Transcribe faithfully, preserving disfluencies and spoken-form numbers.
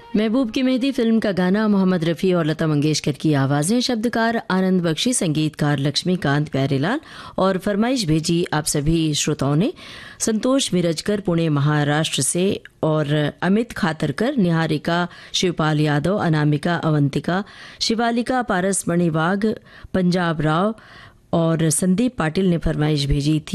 महबूब की मेहंदी फिल्म का गाना मोहम्मद रफ़ी और लता मंगेशकर की आवाज़ें, शब्दकार आनंद बख्शी, संगीतकार लक्ष्मीकांत प्यारेलाल। और फरमाइश भेजी आप सभी श्रोताओं ने संतोष मिरजकर पुणे महाराष्ट्र से, और अमित खातरकर, निहारिका शिवपाल यादव, अनामिका अवंतिका, शिवालिका पारस मणिवाग, पंजाब राव और संदीप पाटिल ने फरमाइश भेजी थी